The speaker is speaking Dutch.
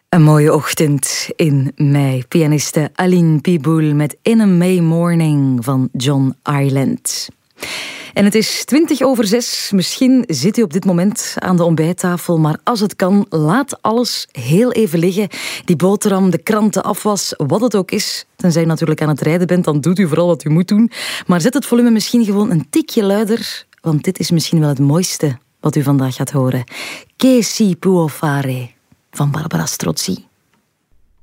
Een mooie ochtend in mei. Pianiste Aline Piboul met In a May Morning van John Ireland. En het is 6:20. Misschien zit u op dit moment aan de ontbijttafel, maar als het kan, laat alles heel even liggen. Die boterham, de krant, de afwas, wat het ook is. Tenzij u natuurlijk aan het rijden bent, dan doet u vooral wat u moet doen. Maar zet het volume misschien gewoon een tikje luider, want dit is misschien wel het mooiste wat u vandaag gaat horen. Che si può fare van Barbara Strozzi.